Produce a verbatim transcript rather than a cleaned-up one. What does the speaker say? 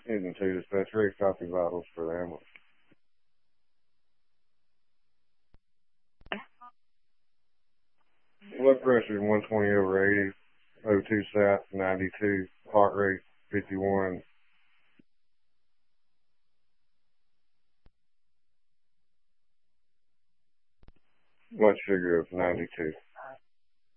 Isn't too dispatch. Ready copy vitals for the ambulance. Blood pressure one twenty over eighty. O two south ninety-two. Heart rate fifty-one. Blood sugar of ninety-two.